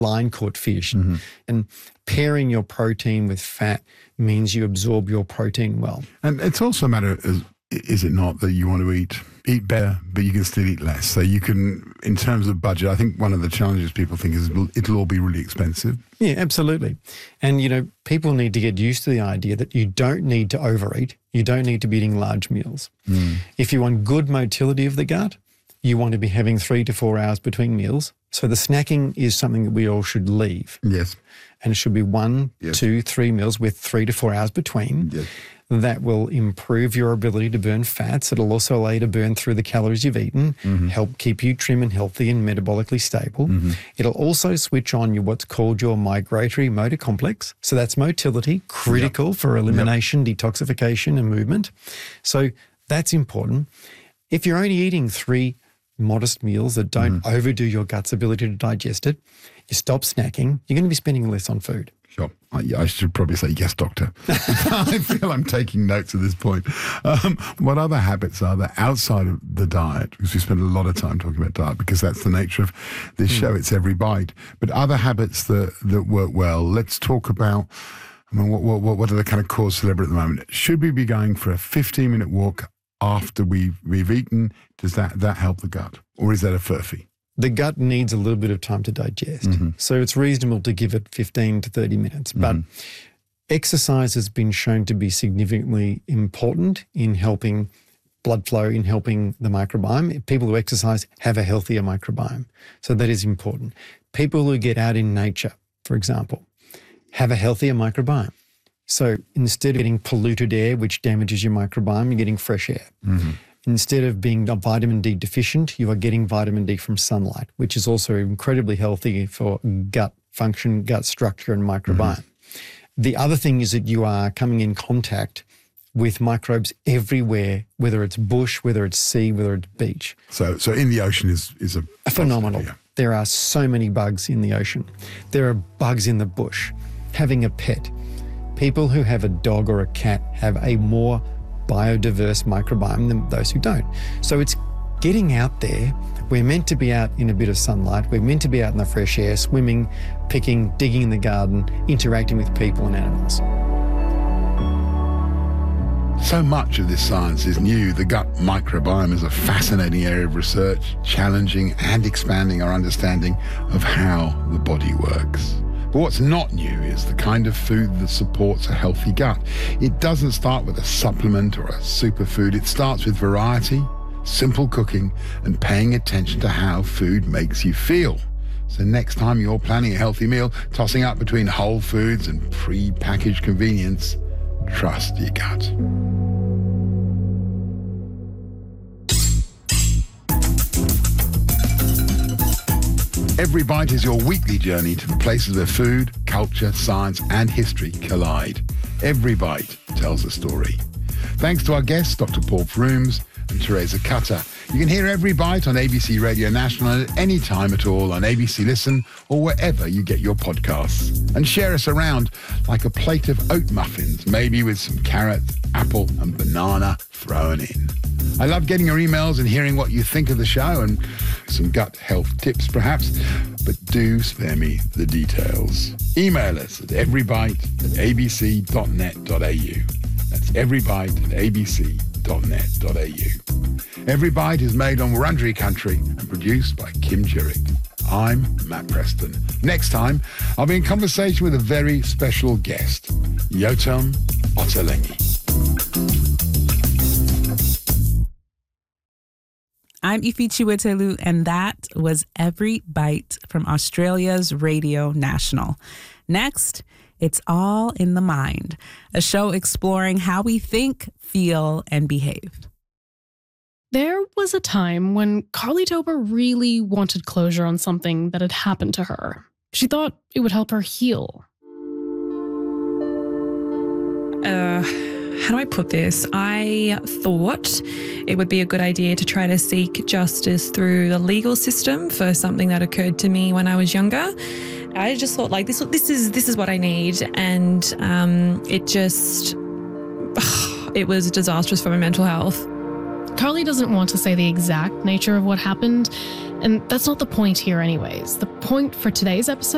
line-caught fish. And pairing your protein with fat means you absorb your protein well. And it's also a matter of, is it not, that you want to eat better, but you can still eat less. So you can, in terms of budget, I think one of the challenges people think is it'll all be really expensive. Yeah, absolutely. And, people need to get used to the idea that you don't need to overeat. You don't need to be eating large meals. If you want good motility of the gut, you want to be having 3 to 4 hours between meals. So the snacking is something that we all should leave. Yes. And it should be 1, 2, 3 meals with 3 to 4 hours between. Yes. That will improve your ability to burn fats. It'll also allow you to burn through the calories you've eaten, help keep you trim and healthy and metabolically stable. It'll also switch on what's called your migratory motor complex. So that's motility, critical for elimination, detoxification and movement. So that's important. If you're only eating 3 modest meals that don't overdo your gut's ability to digest it, you stop snacking, you're going to be spending less on food. Sure. I should probably say yes, doctor. I feel I'm taking notes at this point. What other habits are there outside of the diet? Because we spend a lot of time talking about diet because that's the nature of this show. It's every bite. But other habits that work well. Let's talk about, what are the kind of cause célèbre at the moment? Should we be going for a 15-minute walk after we've eaten? Does that help the gut? Or is that a furphy? The gut needs a little bit of time to digest. So it's reasonable to give it 15 to 30 minutes. But exercise has been shown to be significantly important in helping blood flow, in helping the microbiome. People who exercise have a healthier microbiome. So that is important. People who get out in nature, for example, have a healthier microbiome. So instead of getting polluted air, which damages your microbiome, you're getting fresh air. Instead of being vitamin D deficient, you are getting vitamin D from sunlight, which is also incredibly healthy for gut function, gut structure and microbiome. The other thing is that you are coming in contact with microbes everywhere, whether it's bush, whether it's sea, whether it's beach. So in the ocean is a phenomenal. Yeah. There are so many bugs in the ocean. There are bugs in the bush. Having a pet. People who have a dog or a cat have a more biodiverse microbiome than those who don't. So it's getting out there. We're meant to be out in a bit of sunlight. We're meant to be out in the fresh air, swimming, picking, digging in the garden, interacting with people and animals. So much of this science is new. The gut microbiome is a fascinating area of research, challenging and expanding our understanding of how the body works. But what's not new is the kind of food that supports a healthy gut. It doesn't start with a supplement or a superfood. It starts with variety, simple cooking, and paying attention to how food makes you feel. So next time you're planning a healthy meal, tossing up between whole foods and pre-packaged convenience, trust your gut. Every Bite is your weekly journey to the places where food, culture, science and history collide. Every Bite tells a story. Thanks to our guests, Dr. Paul Frooms and Teresa Cutter. You can hear Every Bite on ABC Radio National at any time at all on ABC Listen or wherever you get your podcasts. And share us around like a plate of oat muffins, maybe with some carrot, apple and banana thrown in. I love getting your emails and hearing what you think of the show and some gut health tips perhaps, but do spare me the details. Email us at everybite@abc.net.au. That's everybite@abc.net.au. Every Bite is made on Wurundjeri country and produced by Kim Jurek. I'm Matt Preston. Next time, I'll be in conversation with a very special guest, Yotam Ottolenghi. I'm Ife Chiwetelu, and that was Every Bite from Australia's Radio National. Next, it's All in the Mind, a show exploring how we think, feel, and behave. There was a time when Carly Tober really wanted closure on something that had happened to her. She thought it would help her heal. How do I put this? I thought it would be a good idea to try to seek justice through the legal system for something that occurred to me when I was younger. I just thought, like, this is what I need, and it was disastrous for my mental health. Carly doesn't want to say the exact nature of what happened, and that's not the point here anyways. The point for today's episode